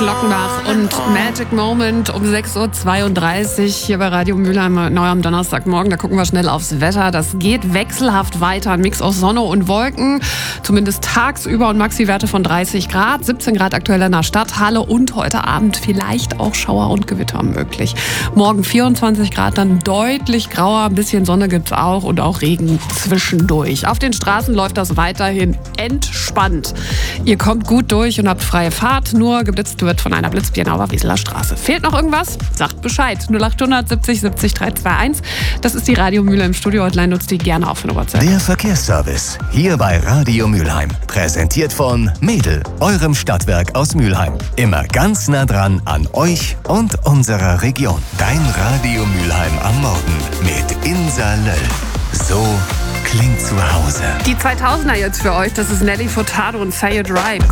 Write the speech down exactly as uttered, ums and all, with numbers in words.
Glockenbach und Magic Moment um sechs Uhr zweiunddreißig hier bei Radio Mülheim, neu am Donnerstagmorgen. Da gucken wir schnell aufs Wetter. Das geht wechselhaft weiter. Ein Mix aus Sonne und Wolken, zumindest tagsüber, und Maxi-Werte von dreißig Grad, siebzehn Grad aktuell in der Stadthalle und heute Abend vielleicht auch Schauer und Gewitter möglich. Morgen vierundzwanzig Grad, dann deutlich grauer, ein bisschen Sonne gibt's auch und auch Regen zwischendurch. Auf den Straßen läuft das weiterhin entspannt. Ihr kommt gut durch und habt freie Fahrt, nur geblitzt wird von einer Blitzbirnauer Wieseler Straße. Fehlt noch irgendwas? Sagt Bescheid. null acht hundert siebzig siebzig dreihundertzweiundundzwanzig. Das ist die Radio Mülheim Studio Hotline, nutzt die gerne auf für eine WhatsApp. Der Verkehrsservice hier bei Radio Mülheim. Präsentiert von Mädel, eurem Stadtwerk aus Mülheim. Immer ganz nah dran an euch und unserer Region. Dein Radio Mülheim am Morgen mit Insa Löll. So klingt zu Hause. Die zweitausender jetzt für euch, das ist Nelly Furtado und Say It Right.